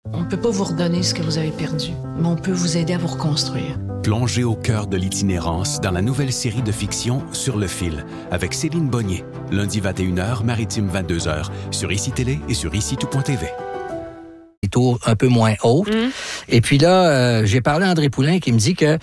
On ne peut pas vous redonner ce que vous avez perdu, mais on peut vous aider à vous reconstruire. Plongez au cœur de l'itinérance dans la nouvelle série de fiction Sur le fil, avec Céline Bonnier, lundi 21h, maritime 22h, sur ICI Télé et sur ICI-tout.tv. Des tours un peu moins hautes. Et puis là, j'ai parlé à André Poulain qui me dit que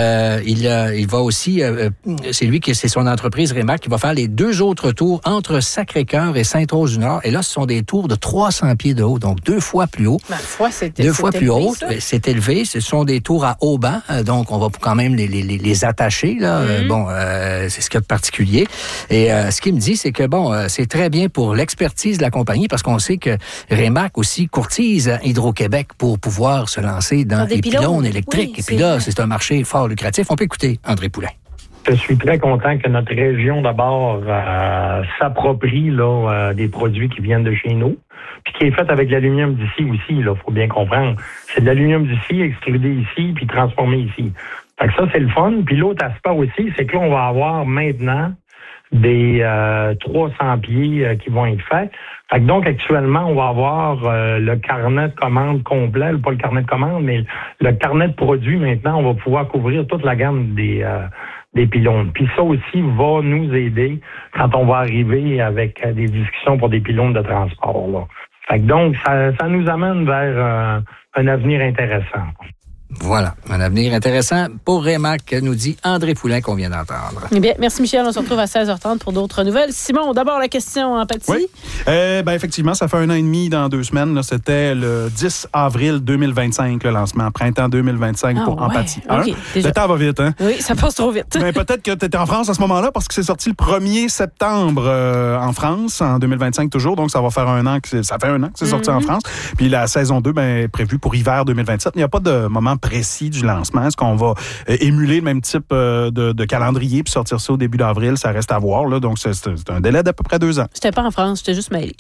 il va aussi, c'est son entreprise Rémac qui va faire les 2 autres tours entre Sacré-Cœur et Sainte-Rose-du-Nord. Et là, ce sont des tours de 300 pieds de haut, donc 2 fois plus haut. Ma foi, deux fois plus haut. C'est élevé. Ce sont des tours à haut banc, donc on va quand même les attacher. Là. C'est ce qu'il y a de particulier. Et ce qu'il me dit, c'est que c'est très bien pour l'expertise de la compagnie parce qu'on sait que Rémac aussi courtise Hydro-Québec pour pouvoir se lancer dans les pylônes électriques. Oui, et puis là, c'est un marché fort lucratif. On peut écouter André Poulain. Je suis très content que notre région, d'abord, s'approprie des produits qui viennent de chez nous, puis qui est fait avec l'aluminium d'ici aussi, il faut bien comprendre. C'est de l'aluminium d'ici, extrudé ici, puis transformé ici. Fait que ça, c'est le fun. Puis l'autre aspect aussi, c'est que là, on va avoir maintenant des 300 pieds qui vont être faits. Fait que donc, actuellement, on va avoir le carnet de commandes complet, pas le carnet de commandes, mais le carnet de produits. Maintenant, on va pouvoir couvrir toute la gamme des pylônes. Puis ça aussi va nous aider quand on va arriver avec des discussions pour des pylônes de transport. Là. Fait que donc, ça nous amène vers un avenir intéressant. Voilà, un avenir intéressant pour Rémac, nous dit André Poulain qu'on vient d'entendre. Eh bien, merci Michel, on se retrouve à 16h30 pour d'autres nouvelles. Simon, d'abord la question en pâtis. Oui, effectivement, ça fait 1 an et demi dans 2 semaines. Là, c'était le 10 avril 2025, le lancement, printemps 2025 pour Empathie 1. Okay, le temps va vite, hein? Oui, ça passe trop vite. Mais peut-être que tu étais en France à ce moment-là parce que c'est sorti le 1er septembre en France, en 2025 toujours, donc ça va faire 1 an ça fait 1 an que c'est sorti en France. Puis la saison 2 est prévue pour hiver 2027. Il n'y a pas de moment précis du lancement. Est-ce qu'on va émuler le même type de calendrier puis sortir ça au début d'avril? Ça reste à voir. Là. Donc, c'est un délai d'à peu près 2 ans. J'étais pas en France, j'étais juste mêlée.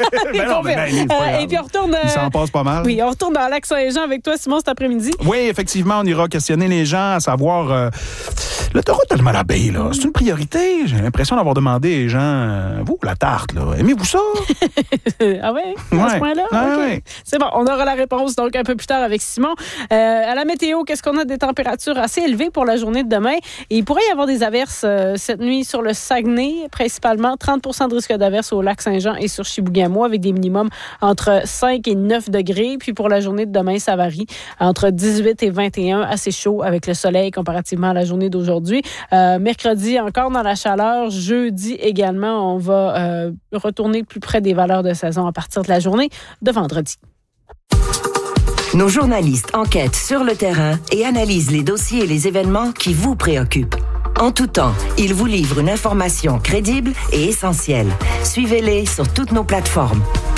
Et puis, on retourne... Il s'en passe pas mal. Oui, on retourne dans Lac-Saint-Jean avec toi, Simon, cet après-midi. Oui, effectivement, on ira questionner les gens à savoir... l'autoroute de Malabé, là, c'est une priorité. J'ai l'impression d'avoir demandé les gens... vous, la tarte, là, aimez-vous ça? Ah ouais? À ce point-là? Ah, okay. ouais. C'est bon, on aura la réponse donc un peu plus tard avec Simon. À la météo, qu'est-ce qu'on a? Des températures assez élevées pour la journée de demain. Et il pourrait y avoir des averses cette nuit sur le Saguenay, principalement 30% de risque d'averses au Lac-Saint-Jean et sur Chibougamau, avec des minimums entre 5 et 9 degrés. Puis pour la journée de demain, ça varie entre 18 et 21, assez chaud avec le soleil comparativement à la journée d'aujourd'hui. Mercredi, encore dans la chaleur. Jeudi également, on va retourner plus près des valeurs de saison à partir de la journée de vendredi. Nos journalistes enquêtent sur le terrain et analysent les dossiers et les événements qui vous préoccupent. En tout temps, ils vous livrent une information crédible et essentielle. Suivez-les sur toutes nos plateformes.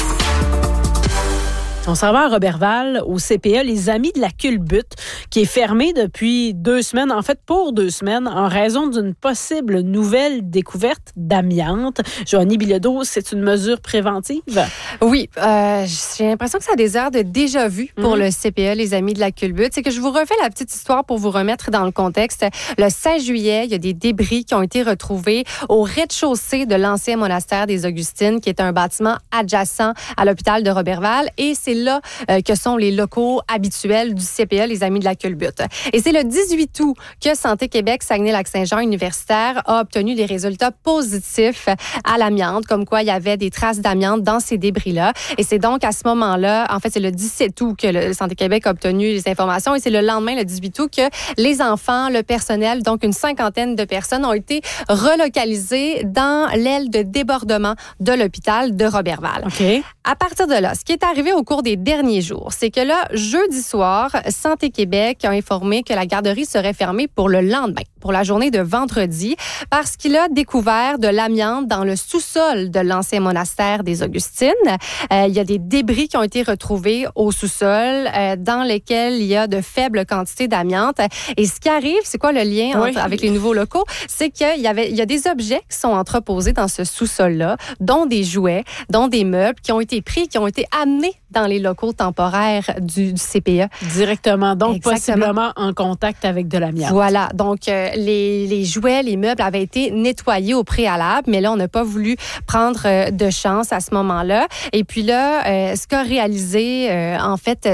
On s'en va à Roberval, au CPE, les Amis de la culbute, qui est fermé depuis 2 semaines, en fait pour 2 semaines, en raison d'une possible nouvelle découverte d'amiante. Joanie Bilodeau, c'est une mesure préventive? Oui, j'ai l'impression que ça a des airs de déjà-vu pour le CPE, les Amis de la culbute. C'est que je vous refais la petite histoire pour vous remettre dans le contexte. Le 16 juillet, il y a des débris qui ont été retrouvés au rez-de-chaussée de l'ancien monastère des Augustines, qui est un bâtiment adjacent à l'hôpital de Roberval, et c'est là que sont les locaux habituels du CPE, les Amis de la culbute. Et c'est le 18 août que Santé Québec Saguenay-Lac-Saint-Jean universitaire a obtenu des résultats positifs à l'amiante, comme quoi il y avait des traces d'amiante dans ces débris-là. Et c'est donc à ce moment-là, en fait, c'est le 17 août que le Santé Québec a obtenu les informations, et c'est le lendemain, le 18 août, que les enfants, le personnel, donc une 50aine de personnes ont été relocalisés dans l'aile de débordement de l'hôpital de Roberval. Okay. À partir de là, ce qui est arrivé au cours des derniers jours, c'est que là, jeudi soir, Santé Québec a informé que la garderie serait fermée pour le lendemain, pour la journée de vendredi, parce qu'il a découvert de l'amiante dans le sous-sol de l'ancien monastère des Augustines. Il y a des débris qui ont été retrouvés au sous-sol, dans lesquels il y a de faibles quantités d'amiante. Et ce qui arrive, c'est quoi le lien avec les nouveaux locaux? C'est qu'il y a des objets qui sont entreposés dans ce sous-sol-là, dont des jouets, dont des meubles qui ont été pris, qui ont été amenés dans les locaux temporaires du CPE. Directement, donc Exactement. possiblement en contact avec de l'amiante. Voilà, donc les jouets, les meubles avaient été nettoyés au préalable, mais là, on n'a pas voulu prendre de chance à ce moment-là. Et puis là, ce qu'a réalisé, en fait,